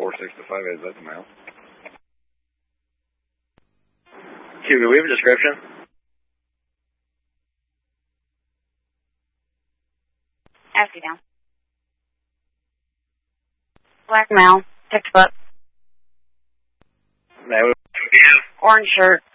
46-5, is that the male? Hugo, we have a description? Ask you down. Black male, textbook. Male. Orange shirt.